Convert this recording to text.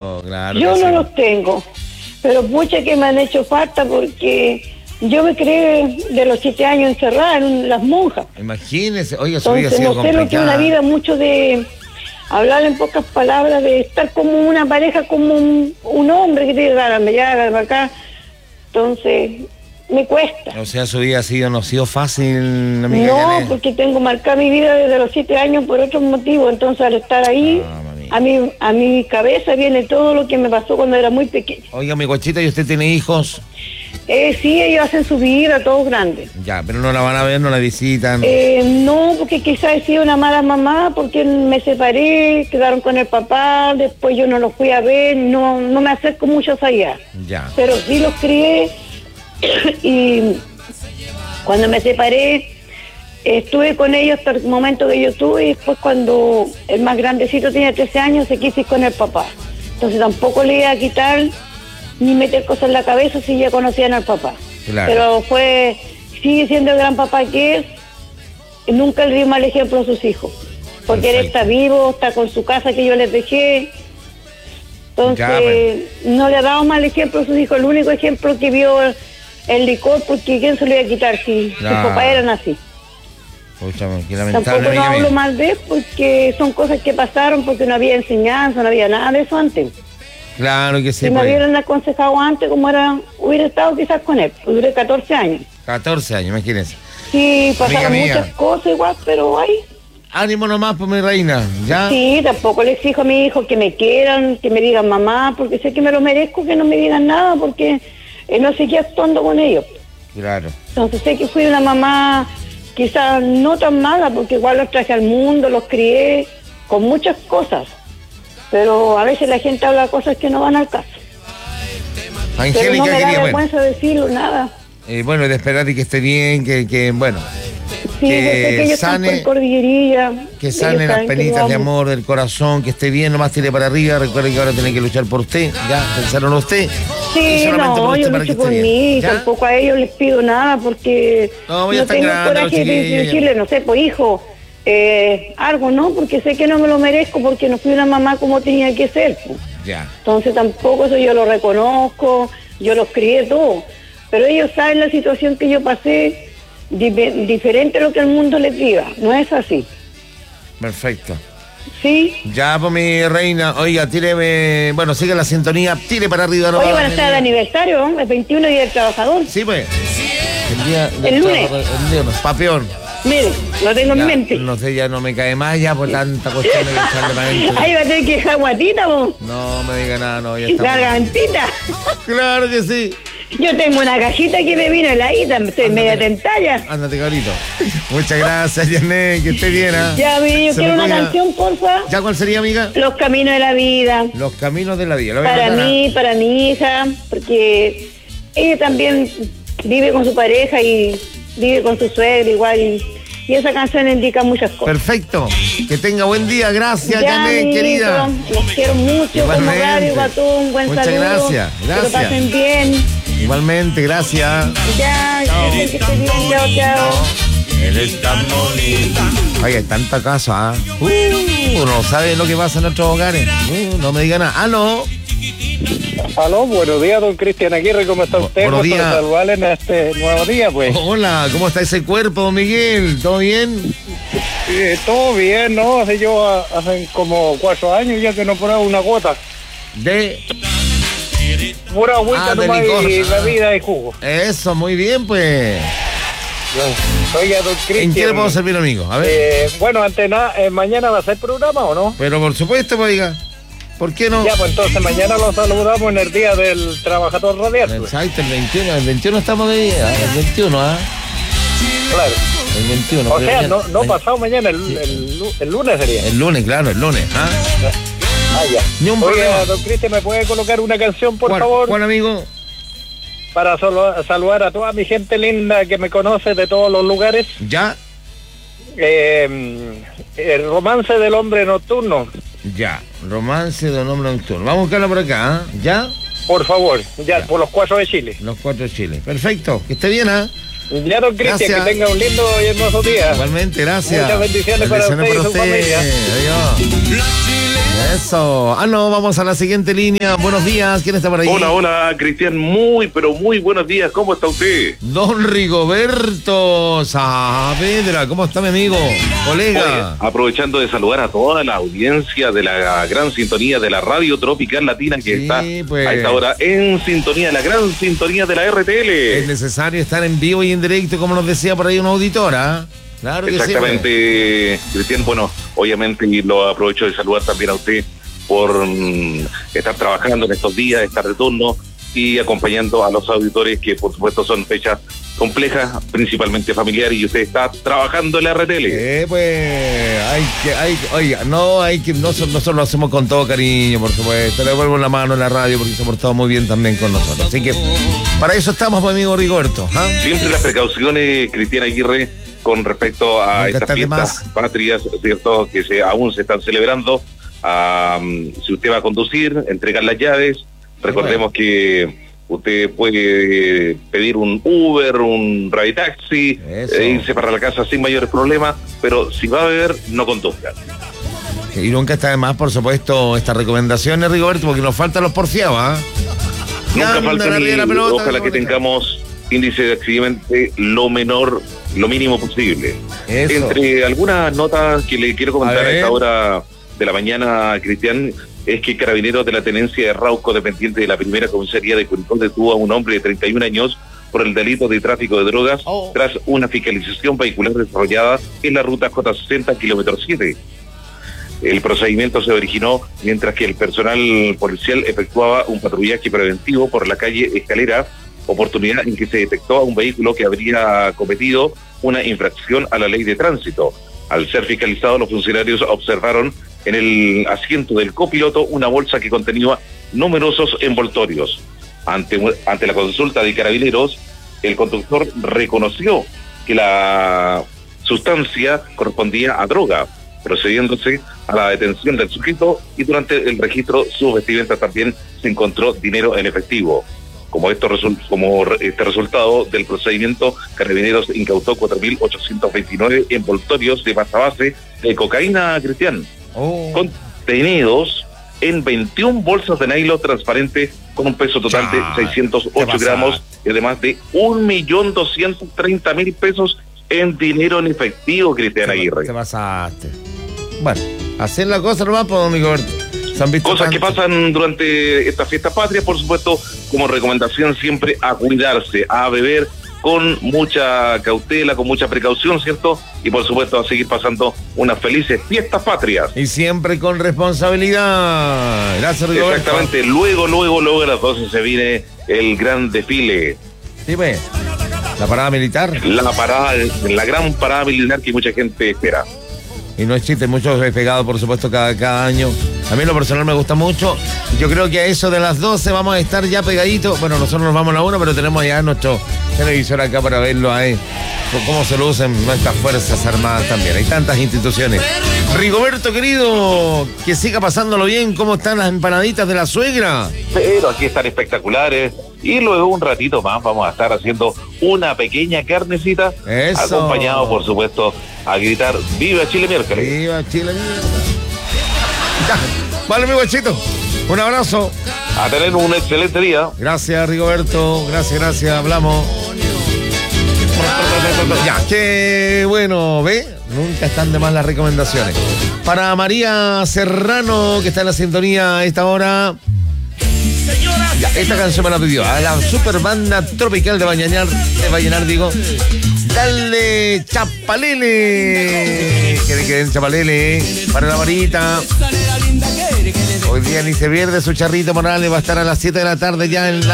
Oh, claro Yo que no sí. los tengo, pero pucha que me han hecho falta porque yo me crié de los 7 años encerrada en las monjas. Imagínese, oiga, su vida ha Entonces sido no sé lo que es una complicada. vida, mucho de hablar en pocas palabras, de estar como una pareja, como un hombre que te diga, agárrame allá, agárrame acá. Entonces, me cuesta. O sea, su vida no ha sido fácil, amiga No, Janet. porque tengo marcada mi vida desde los 7 años por otros motivos. Entonces, al estar ahí, Ah, mami. a mi cabeza viene todo lo que me pasó cuando era muy pequeña. Oiga, mi Cochita, ¿y usted tiene hijos? Sí, ellos hacen su vida, todos grandes. Ya, pero no la van a ver, no la visitan. No, porque quizás he sido una mala mamá, porque me separé, quedaron con el papá, después yo no los fui a ver, no me acerco mucho allá. Ya. Pero sí los crié y cuando me separé estuve con ellos hasta el momento que yo tuve, y después cuando el más grandecito tenía 13 años se quiso ir con el papá. Entonces tampoco le iba a quitar ni meter cosas en la cabeza si ya conocían al papá. Claro. Pero sigue siendo el gran papá que es, y nunca le dio mal ejemplo a sus hijos. Porque él Perfecto. está vivo, está con su casa que yo les dejé. Entonces, Ya, no le ha dado mal ejemplo a sus hijos. El único ejemplo que vio el licor, porque ¿quién se lo iba a quitar si sus Claro. papás eran así? Pucha, qué Tampoco lamentable, no amiga hablo mía. mal de él porque son cosas que pasaron, porque no había enseñanza, no había nada de eso antes. Claro que sí, Si me pues. hubieran aconsejado antes, hubiera estado quizás con él. Pues duré 14 años. 14 años, imagínense. Sí, pasaron Amiga mía. muchas cosas igual, pero ahí. Ánimo nomás, pues, mi reina, ¿ya? Sí, tampoco le exijo a mi hijo que me quieran, que me digan mamá, porque sé que me lo merezco, que no me digan nada, porque no seguí actuando con ellos. Claro. Entonces sé que fui una mamá quizás no tan mala, porque igual los traje al mundo, los crié con muchas cosas, pero a veces la gente habla cosas que no van al caso. Pero Angélica no me da quería, bueno, vergüenza decirlo, nada. bueno, de esperar y que esté bien, que bueno, Sí, que yo sé que ellos sane- están por cordillerilla. que ellos salen las saben que lo penitas de amo. amor del corazón, que esté bien, nomás tire para arriba. Recuerde que ahora tiene que luchar por usted, ¿ya? Pensaron en usted. Y Sí, solamente por no, usted yo para que lucho por esté bien, mí, ¿ya? tampoco a ellos les pido nada porque No, ya no están tengo grandes los coraje de chiquillos. decirle, no sé, pues hijo, algo, ¿no? Porque sé que no me lo merezco, porque no fui una mamá como tenía que ser, pues. Ya. Entonces tampoco eso yo lo reconozco, yo los crié todo, pero ellos saben la situación que yo pasé, diferente a lo que el mundo les diga, no es así, Perfecto. ¿sí? Ya, pues, mi reina, oiga, tíreme, bueno, sigue la sintonía, tire para arriba. Hoy nomás, van a mi estar de niña. aniversario, ¿no? El 21 Día del Trabajador. Sí, pues. El día del El lunes. trabajo, el lunes, papeón. Mire, lo tengo en Ya, mente. no sé, ya no me cae más ya por tanta cuestión de echarle para adentro. Ahí va a tener que dejar guatita, vos. No me diga nada, no, ya está. La gargantita. Claro que sí. Yo tengo una cajita que me vino heladita, estoy media tentalla. Ándate, cabrito. Muchas gracias, Janet, que esté bien, ¿ah? Ya, mi yo Se quiero me una cuida. canción, porfa. ¿Ya cuál sería, amiga? Los caminos de la vida. Los caminos de la vida. Lo voy a Para mandar, mí, para mi hija, porque ella también vive con su pareja y vive con su suegra igual. Y esa canción indica muchas cosas. Perfecto. Que tenga buen día. Gracias, Ya, Janet, mi querida. hijo, los quiero mucho como Igualmente. Radio Guatón, buen Muchas saludo. gracias, Que gracias. lo pasen bien. Igualmente, gracias. Ya, que esté bien, chao, chao. Eres tan bonita. Oye, hay tanta casa, ¿ah? Uno sabe lo que pasa en nuestros hogares. No me diga nada. Ah, no. Aló, buenos días, don Cristian Aguirre, ¿cómo está usted? Buenos Gusto de días. saludarle en este nuevo día, pues. Hola, ¿cómo está ese cuerpo, don Miguel? ¿Todo bien? Todo bien, ¿no? Hace como 4 años ya que no pongo una gota. De Pura agüita de nomás licor. y bebida y jugo. eso, muy bien, pues. Oiga, don Cristian. ¿En qué le puedo servir, amigo? A ver. Bueno, antes nada, ¿mañana va a ser programa o no? Pero por supuesto, pues, oiga. ¿Por qué no? Ya, pues entonces mañana lo saludamos en el Día del Trabajador Radial. Pues. Exacto, el 21 estamos de día, el 21, ¿ah? Claro. El 21. O pero sea, mañana- no pasado mañana, el lunes sería. El lunes, claro, el lunes, ¿ah? Ah, ya. Ni un Oiga, problema. don Cristian, ¿me puede colocar una canción, por favor? ¿Cuál, amigo? Para saludar a toda mi gente linda que me conoce de todos los lugares. ¿Ya? El romance del hombre nocturno, Ya. Romance de un hombre nocturno. Vamos a buscarlo por acá, ¿ah? ¿Ya? por favor, ya, por los 4 de Chile. Los 4 de Chile. Perfecto. Que esté bien, ¿ah? Ya, don Cristian, Gracias. que tenga un lindo y hermoso día. Igualmente, gracias. Muchas bendiciones para usted y su familia. Adiós. Eso. No, vamos a la siguiente línea. Buenos días, ¿quién está por ahí? Hola, Cristian, pero muy buenos días, ¿cómo está usted? Don Rigoberto Saavedra, ¿cómo está mi amigo? Colega. Oye, aprovechando de saludar a toda la audiencia de la gran sintonía de la Radio Tropical Latina que Sí, está pues. a esta hora en sintonía, la gran sintonía de la Es RTL. necesario estar en vivo y en directo, como nos decía por ahí un auditor, ¿ah? Claro que Exactamente, Cristian, bueno, obviamente y lo aprovecho de saludar también a usted por estar trabajando en estos días, estar de turno y acompañando a los auditores que por supuesto son fechas complejas, principalmente familiares, y usted está trabajando en la RTL. Pues, nosotros lo hacemos con todo cariño, por supuesto. Le devuelvo la mano en la radio porque se ha portado muy bien también con nosotros. Así que, para eso estamos, mi amigo Rigoberto. ¿Ah? Siempre las precauciones, Cristian Aguirre, con respecto a Nunca estas está de fiestas más. patrias, ¿cierto? Que aún se están celebrando. Si usted va a conducir, entregar las llaves. Recordemos que usted puede pedir un Uber, un Raditaxi, irse para la casa sin mayores problemas, pero si va a beber, no conduzca. Y nunca está de más, por supuesto, estas recomendaciones, Rigoberto, porque nos faltan los porfiados, ¿ah? Nunca falta arriba de la ni, pelota, ojalá que tengamos índice de accidente lo mínimo posible. Eso. Entre algunas notas que le quiero comentar a esta ver. hora de la mañana, Cristian, es que Carabineros de la Tenencia de Rauco, dependiente de la primera comisaría de Curicó, detuvo a un hombre de 31 años por el delito de tráfico de drogas tras una fiscalización vehicular desarrollada en la ruta J60, kilómetro 7. El procedimiento se originó mientras que el personal policial efectuaba un patrullaje preventivo por la calle Escalera, oportunidad en que se detectó a un vehículo que habría cometido una infracción a la ley de tránsito. Al ser fiscalizados, los funcionarios observaron en el asiento del copiloto una bolsa que contenía numerosos envoltorios. Ante la consulta de Carabineros, el conductor reconoció que la sustancia correspondía a droga, procediéndose a la detención del sujeto, y durante el registro su vestimenta también se encontró dinero en efectivo. Como este resultado del procedimiento, Carabineros incautó 4.829 envoltorios de pasta base de cocaína, Cristian, contenidos en 21 bolsas de nylon transparente con un peso total de 608 gramos y además de 1.230.000 pesos en dinero en efectivo, Cristian Aguirre. Te pasaste. Bueno, hacer la cosa nomás, por don Rigoberto. Cosas que pasan durante esta fiesta patria, por supuesto, como recomendación siempre a cuidarse, a beber con mucha cautela, con mucha precaución, ¿cierto? Y por supuesto a seguir pasando unas felices fiestas patrias. Y siempre con responsabilidad. Gracias, Rigoberto. Exactamente, luego a las 12 se viene el gran desfile. Sí, pues, la parada militar. La gran parada militar que mucha gente espera. Y no existe mucho pegado, por supuesto, cada año. A mí en lo personal me gusta mucho. Yo creo que a eso de las 12 vamos a estar ya pegaditos. Bueno, nosotros nos vamos a la 1, pero tenemos ya nuestro televisor acá para verlo ahí. Cómo se lucen nuestras Fuerzas Armadas también. Hay tantas instituciones. Rigoberto, querido, que siga pasándolo bien. ¿Cómo están las empanaditas de la suegra? Pero aquí están espectaculares. Y luego un ratito más vamos a estar haciendo una pequeña carnecita. Eso. Acompañado, por supuesto, a gritar ¡Viva Chile miércoles! ¡Viva Chile mierda! Ya, vale, mi guachito. Un abrazo. A tener un excelente día. Gracias, Rigoberto. Gracias. Hablamos. Ya, qué bueno, ¿ve? Nunca están de más las recomendaciones. Para María Serrano, que está en la sintonía a esta hora. Ya, esta canción me la pidió a la super banda tropical de Vallenar, digo. Dale, Chapalele. Quiere que den Chapalele para la varita. Hoy día ni se pierde su Charrito Morales, va a estar a las 7 de la tarde ya en la